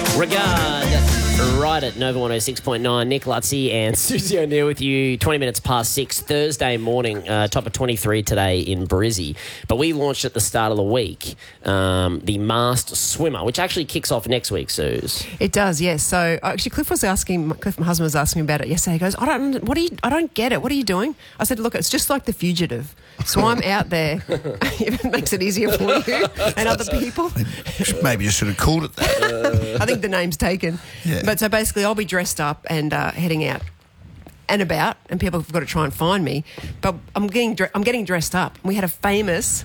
Regard. Right at Nova 106.9, Nick Lutzy and Susie O'Neill with you, 20 minutes past 6, Thursday morning, top of 23 today in Brizzy. But we launched at the start of the week the Masked Swimmer, which actually kicks off next week, Suze. It does, yes. So actually Cliff, my husband, was asking me about it yesterday. He goes, I don't get it. What are you doing? I said, look, it's just like The Fugitive. So I'm out there. If it makes it easier for you and other people. Maybe you should have called it that. I think the name's taken. Yeah. But so basically I'll be dressed up and heading out and about, and people have got to try and find me. But I'm getting dressed up. We had a famous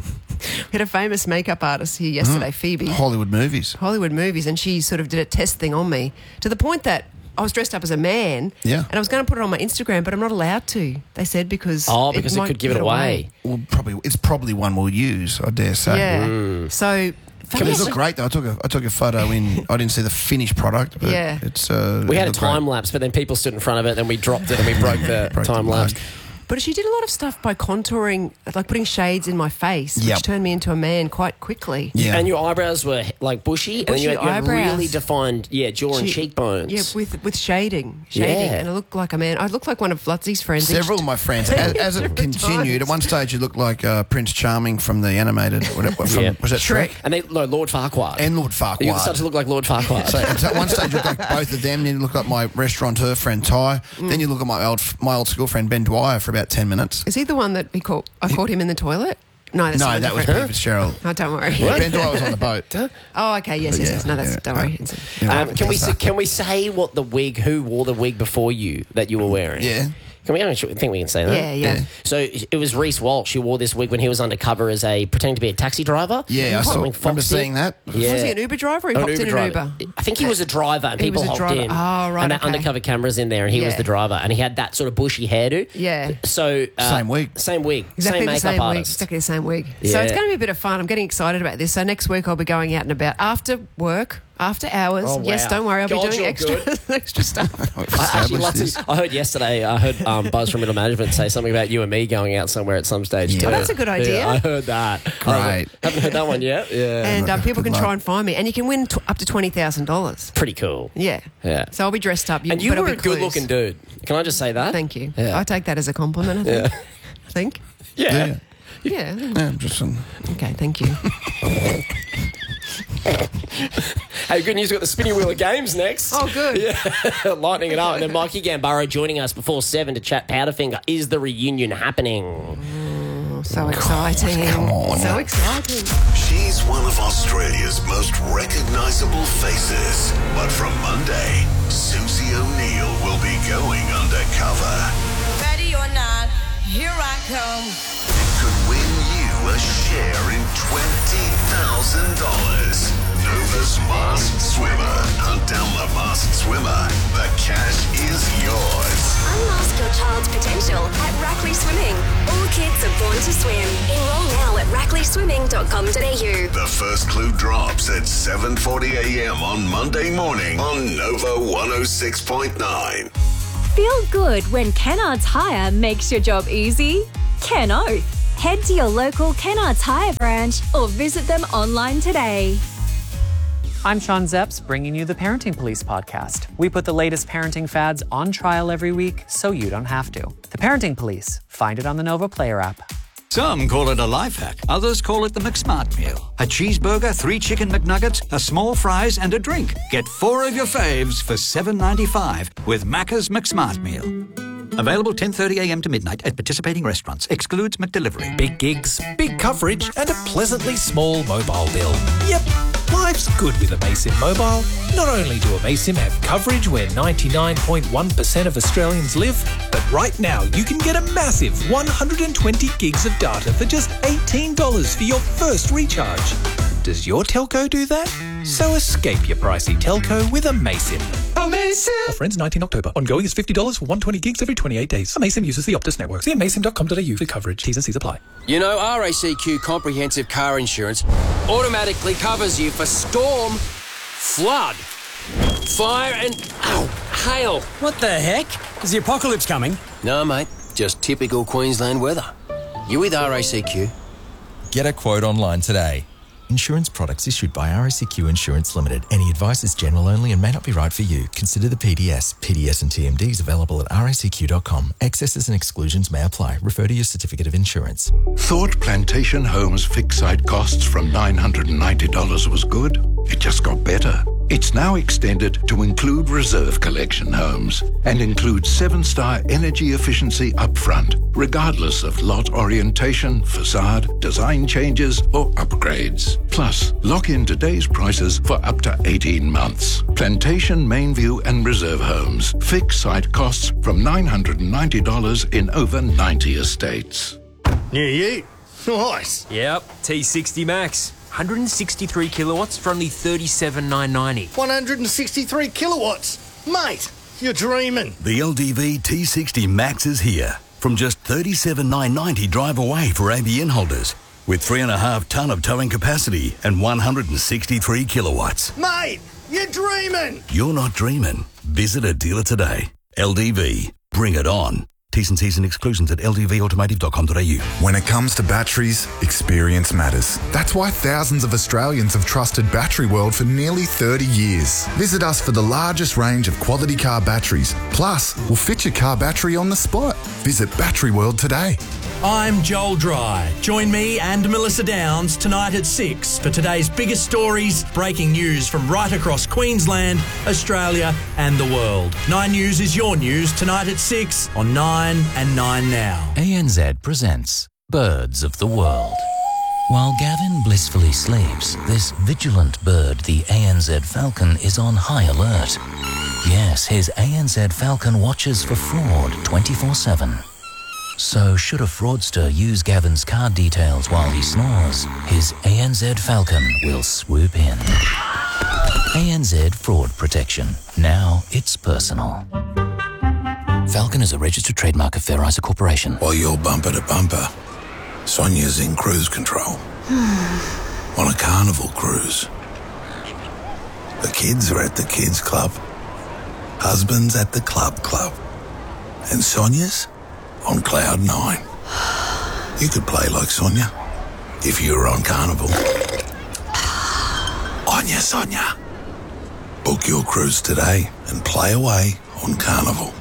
makeup artist here yesterday, Phoebe. Hollywood movies, and she sort of did a test thing on me to the point that I was dressed up as a man, Yeah. and I was going to put it on my Instagram, but I'm not allowed to. They said because it might could give it away. well, it's probably one we'll use, I dare say. Yeah. So. It looked great though. I took a photo in. I didn't see the finished product. But Yeah. it's. We had a time lapse, but then people stood in front of it, then we dropped it and we broke the time lapse. But she did a lot of stuff by contouring, like putting shades in my face, Yep. which turned me into a man quite quickly. Yeah. And your eyebrows were like bushy, and Bushy you had eyebrows. really defined, jaw and cheekbones. Yeah, with shading. Yeah. And I looked like a man. I looked like one of Lutzy's friends. Several of my friends, as it continued, at one stage you looked like Prince Charming from the animated. Was that Shrek? And Lord Farquaad. And Lord Farquaad. You started to look like Lord Farquaad. So at one stage you look like both of them. Then you look like my restaurateur friend Ty. Then you look at my old school friend Ben Dwyer for about 10 minutes. Is he the one that I caught him in the toilet? No, that's No, that was Peter Fitzgerald. Oh, don't worry. Ben Dwyer was on the boat. Oh, okay. Yes. No, don't worry. Can we say who wore the wig before you that you were wearing? Yeah. I think we can say that. Yeah. So it was Reece Walsh who wore this wig when he was undercover as pretending to be a taxi driver. Yeah, I remember seeing that. Yeah. Was he an Uber driver or he hopped in an Uber? I think he was a driver and people hopped in. Oh, right, And that undercover camera's in there and he was the driver and he had that sort of bushy hairdo. Yeah. So Same wig. Exactly Same makeup the same artist. wig. Exactly the same wig. Yeah. So it's going to be a bit of fun. I'm getting excited about this. So next week I'll be going out and about after work, after hours. Oh, wow. Yes, don't worry. I'll be doing you're extra stuff. I heard yesterday, Buzz from Middle Management say something about you and me going out somewhere at some stage too. Oh, that's a good idea. Yeah, I heard that. Great. Haven't heard that one yet. Yeah. And people can luck. try and find me. And you can win up to $20,000. Pretty cool. Yeah. Yeah. So I'll be dressed up. And you but were I'll a be clues. good-looking dude. Can I just say that? Thank you. Yeah. I take that as a compliment, I think. I think. Yeah. Yeah. Okay, thank you. Hey, good news, we've got the spinning wheel of games next. Oh, good. Yeah, lightening it up. And then Mikey Gambaro joining us before 7 to chat Powderfinger. Is the reunion happening? So exciting. Come on. So exciting. She's one of Australia's most recognisable faces. But from Monday, Susie O'Neill will be going undercover. Ready or not, here I come. It could win you a share in $20,000. Nova's Masked Swimmer. Hunt down the Masked Swimmer. The cash is yours. Unmask your child's potential at Rackley Swimming. All kids are born to swim. Enroll now at rackleyswimming.com.au. The first clue drops at 7:40am on Monday morning on Nova 106.9. Feel good when Kennards Hire makes your job easy? Ken Oath. Head to your local Kennards Hire branch or visit them online today. I'm Sean Zepps, bringing you the Parenting Police podcast. We put the latest parenting fads on trial every week so you don't have to. The Parenting Police. Find it on the Nova Player app. Some call it a life hack. Others call it the McSmart meal. A cheeseburger, 3 chicken McNuggets, a small fries, and a drink. Get 4 of your faves for $7.95 with Macca's McSmart meal. Available 10:30am to midnight at participating restaurants. Excludes McDelivery. Big gigs, big coverage, and a pleasantly small mobile bill. Yep, life's good with Amaysim Mobile. Not only do Amaysim have coverage where 99.1% of Australians live, but right now you can get a massive 120 gigs of data for just $18 for your first recharge. Does your telco do that? So escape your pricey telco with Amaysim. Amaysim! Offer ends 19 October. Ongoing is $50 for 120 gigs every 28 days. Amaysim uses the Optus network. See amaysim.com.au for coverage. T's and C's apply. You know, RACQ Comprehensive Car Insurance automatically covers you for storm, flood, fire and, hail. What the heck? Is the apocalypse coming? No, mate. Just typical Queensland weather. You with RACQ? Get a quote online today. Insurance products issued by RACQ Insurance Limited. Any advice is general only and may not be right for you. Consider the PDS. PDS and TMDs available at racq.com. Excesses and exclusions may apply. Refer to your certificate of insurance. Thought Plantation Homes fixed site costs from $990 was good? It just got better. It's now extended to include reserve collection homes and includes 7-star energy efficiency upfront, regardless of lot orientation, facade, design changes, or upgrades. Plus, lock in today's prices for up to 18 months. Plantation, Mainview and Reserve Homes. Fixed site costs from $990 in over 90 estates. Near you? Nice. Yep, T60 Max. 163 kilowatts for only $37,990. 163 kilowatts? Mate, you're dreaming. The LDV T60 Max is here. From just $37,990 drive away for ABN holders. With 3.5 tonne of towing capacity and 163 kilowatts. Mate, you're dreaming. You're not dreaming. Visit a dealer today. LDV. Bring it on. T's and C's and exclusions at ldvautomotive.com.au. When it comes to batteries, experience matters. That's why thousands of Australians have trusted Battery World for nearly 30 years. Visit us for the largest range of quality car batteries. Plus, we'll fit your car battery on the spot. Visit Battery World today. I'm Joel Dry. Join me and Melissa Downs tonight at 6 for today's biggest stories, breaking news from right across Queensland, Australia and the world. 9 News is your news tonight at 6 on 9 and 9 Now. ANZ presents Birds of the World. While Gavin blissfully sleeps, this vigilant bird, the ANZ Falcon, is on high alert. Yes, his ANZ Falcon watches for fraud 24/7. So should a fraudster use Gavin's card details while he snores, his ANZ Falcon will swoop in. ANZ Fraud Protection. Now it's personal. Falcon is a registered trademark of Fairizer Corporation. While you're bumper to bumper, Sonia's in cruise control. On a carnival cruise. The kids are at the kids club. Husband's at the club. And Sonia's on cloud 9. You could play like Sonia if you were on Carnival. Onya Sonia. Book your cruise today and play away on Carnival.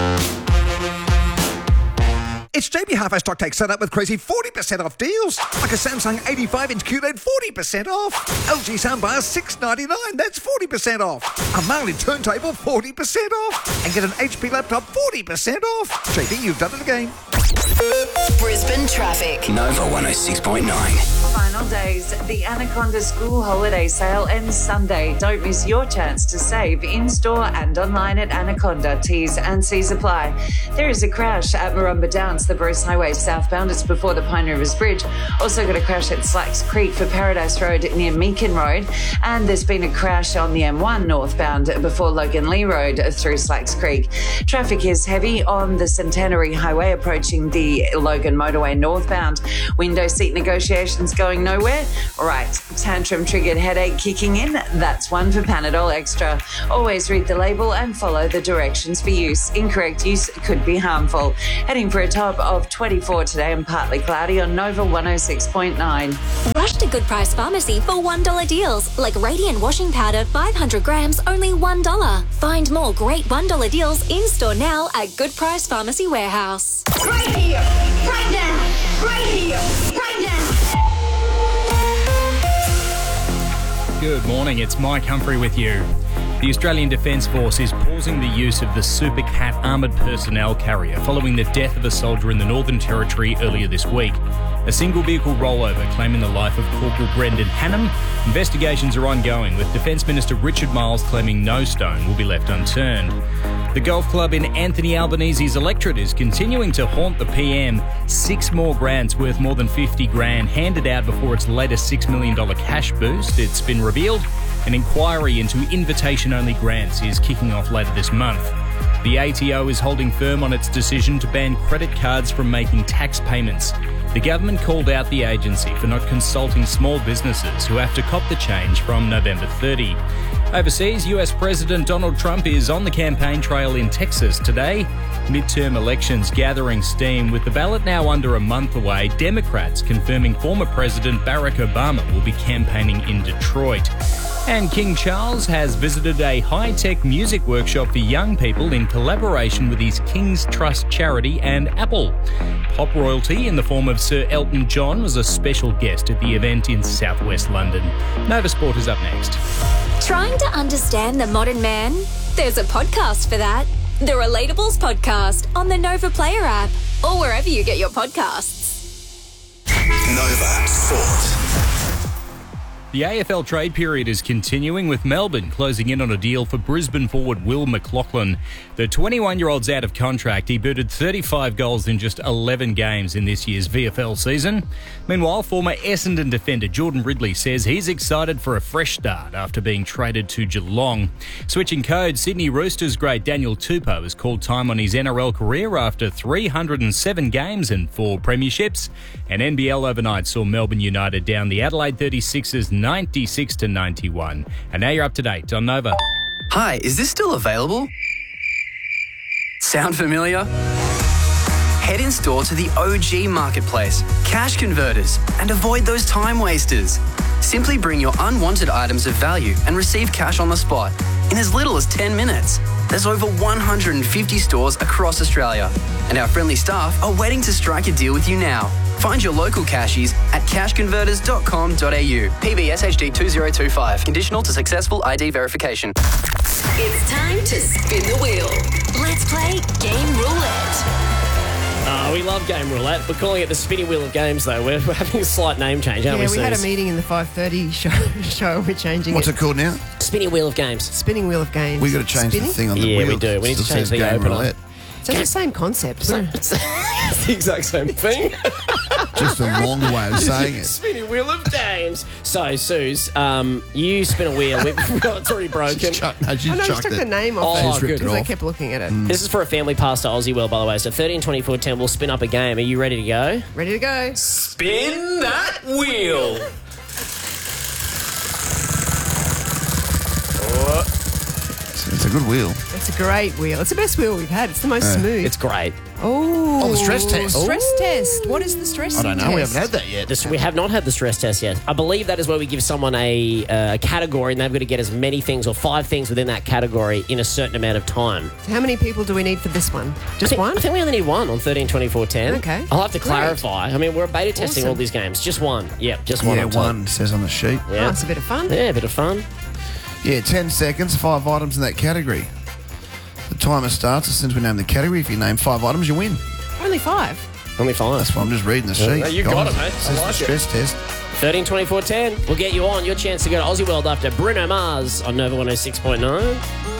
It's JB Hi-Fi Stock Take set up with crazy 40% off deals. Like a Samsung 85-inch QLED, 40% off. LG soundbar, $699, that's 40% off. A Marley turntable, 40% off. And get an HP laptop, 40% off. JB, you've done it again. Brisbane traffic. Nova 106.9. Final days. The Anaconda School Holiday Sale ends Sunday. Don't miss your chance to save in-store and online at Anaconda. T's and C's apply. There is a crash at Marumba Downs, the Bruce Highway southbound. It's before the Pine Rivers Bridge. Also got a crash at Slacks Creek for Paradise Road near Meakin Road. And there's been a crash on the M1 northbound before Logan Lee Road through Slacks Creek. Traffic is heavy on the Centenary Highway approaching the Logan motorway northbound. Window seat negotiations going nowhere? Right, tantrum triggered headache kicking in? That's one for Panadol Extra. Always read the label and follow the directions for use. Incorrect use could be harmful. Heading for a top of 24 today and partly cloudy on Nova 106.9. Rush to Good Price Pharmacy for $1 deals, like Radiant Washing Powder 500 grams, only $1. Find more great $1 deals in-store now at Good Price Pharmacy Warehouse. Right here, right now, right here, right now. Good morning, it's Mike Humphrey with you. The Australian Defence Force is pausing the use of the Super Cat armoured personnel carrier following the death of a soldier in the Northern Territory earlier this week. A single vehicle rollover claiming the life of Corporal Brendan Hannam. Investigations are ongoing, with Defence Minister Richard Marles claiming no stone will be left unturned. The golf club in Anthony Albanese's electorate is continuing to haunt the PM. 6 more grants worth more than $50,000 handed out before its latest $6 million cash boost. It's been revealed an inquiry into invitation-only grants is kicking off later this month. The ATO is holding firm on its decision to ban credit cards from making tax payments. The government called out the agency for not consulting small businesses who have to cop the change from November 30. Overseas, US President Donald Trump is on the campaign trail in Texas today. Midterm elections gathering steam. With the ballot now under a month away, Democrats confirming former President Barack Obama will be campaigning in Detroit. And King Charles has visited a high-tech music workshop for young people in collaboration with his King's Trust charity and Apple. Pop royalty in the form of Sir Elton John was a special guest at the event in southwest London. Nova Sport is up next. Trying to understand the modern man? There's a podcast for that. The Relatables Podcast on the Nova Player app or wherever you get your podcasts. Nova Sport. The AFL trade period is continuing, with Melbourne closing in on a deal for Brisbane forward Will McLachlan. The 21-year-old's out of contract. He booted 35 goals in just 11 games in this year's VFL season. Meanwhile, former Essendon defender Jordan Ridley says he's excited for a fresh start after being traded to Geelong. Switching code, Sydney Roosters great Daniel Tupou has called time on his NRL career after 307 games and 4 premierships. And NBL overnight saw Melbourne United down the Adelaide 36ers 96-91. And now you're up to date on Nova. Hi, is this still available? Sound familiar? Head in store to the OG Marketplace, Cash Converters, and avoid those time wasters. Simply bring your unwanted items of value and receive cash on the spot in as little as 10 minutes. There's over 150 stores across Australia, and our friendly staff are waiting to strike a deal with you now. Find your local cashies at cashconverters.com.au. PBS HD 2025. Conditional to successful ID verification. It's time to spin the wheel. Let's play Game Roulette. We love Game Roulette. We're calling it the spinning wheel of games, though. We're having a slight name change, aren't we, Yeah, we had a Suze? meeting in the 5:30 show. We're changing What's it called now? Spinning wheel of games. Spinning wheel of games. We got to change the thing on the wheel. Yeah, we do. We need to It change says the Game opener. Roulette. So it's the same concept. It's the exact same thing. Just a long way of saying it. Spinning wheel of games. So, Suze, you spin a wheel. It's already broken. I just took the name off Oh, it good. because I kept looking at it. This is for a family pass to Aussie World, by the way. So 13, 24, 10, we'll spin up a game. Are you ready to go? Ready to go. Spin that wheel. It's a good wheel. It's a great wheel. It's the best wheel we've had. It's the most smooth. It's great. Oh, the stress test. Stress test. What is the stress test? I don't know. We haven't had that yet. We have not had the stress test yet. I believe that is where we give someone a category and they've got to get as many things or 5 things within that category in a certain amount of time. So how many people do we need for this one? Just one? I think we only need one on 13, 24, 10. Okay. I'll have to Great. clarify. I mean, we're beta testing all these games. Just one. Yep, just one. Yeah, on top. one says on the sheet. Yeah. Oh, it's a bit of fun. Yeah, a bit of fun. Yeah, 10 seconds, 5 items in that category. The timer starts as soon as we name the category. If you name 5 items, you win. Only 5. Only 5. That's why I'm just reading the sheet. You got it, mate. It says I like the stress test. 13, 24, 10. We'll get you on. Your chance to go to Aussie World after Bruno Mars on Nova 106.9.